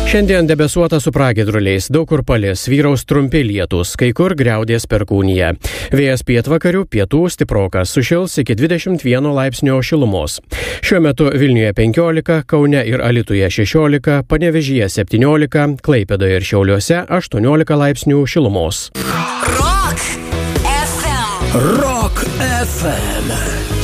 Šiandien debesuota su pragiedruliais, daug kur palis, vyraus trumpi lietūs, kai kur griaudės perkūnija. Vėjas pietvakarių, pietų stiprokas, sušils iki 21 laipsnio šilumos. Šiuo metu Vilniuje 15, Kaune ir Alytuje 16, Panevėžyje 17, Klaipėdoje ir Šiauliuose 18 laipsnių šilumos. Rock FM. Rock FM.